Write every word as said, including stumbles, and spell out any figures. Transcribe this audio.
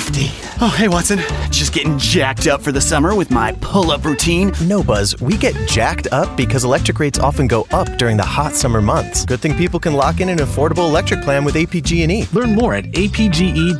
Lofty. Oh, hey, Watson. Just getting jacked up for the summer with my pull-up routine. No, Buzz, we get jacked up because electric rates often go up during the hot summer months. Good thing people can lock in an affordable electric plan with A P G and E. Learn more at A P G E